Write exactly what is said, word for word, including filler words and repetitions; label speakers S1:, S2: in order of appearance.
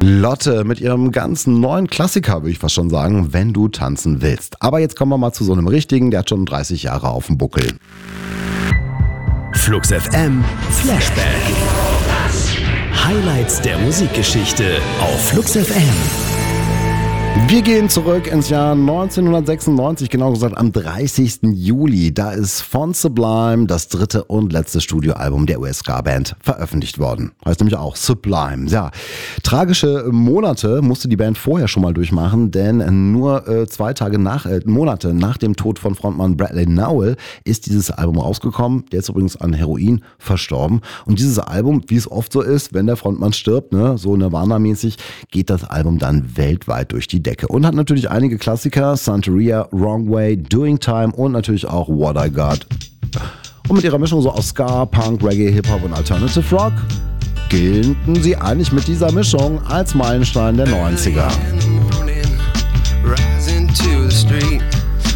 S1: Lotte mit ihrem ganzen neuen Klassiker, würde ich fast schon sagen, wenn du tanzen willst. Aber jetzt kommen wir mal zu so einem richtigen, der hat schon dreißig Jahre auf dem Buckel.
S2: Flux F M Flashback. Highlights der Musikgeschichte auf Flux F M.
S1: Wir gehen zurück ins Jahr neunzehnhundertsechsundneunzig, genau gesagt am dreißigsten Juli. Da ist von Sublime das dritte und letzte Studioalbum der U S-Ska-Band veröffentlicht worden. Heißt nämlich auch Sublime. Ja, tragische Monate musste die Band vorher schon mal durchmachen, denn nur äh, zwei Tage nach, äh, Monate nach dem Tod von Frontmann Bradley Nowell ist dieses Album rausgekommen. Der ist übrigens an Heroin verstorben. Und dieses Album, wie es oft so ist, wenn der Frontmann stirbt, ne, so Nirvana-mäßig, geht das Album dann weltweit durch die Decke. Und hat natürlich einige Klassiker, Santeria, Wrong Way, Doing Time und natürlich auch What I Got. Und mit ihrer Mischung so aus Ska, Punk, Reggae, Hip-Hop und Alternative Rock gelten sie eigentlich mit dieser Mischung als Meilenstein der neunziger.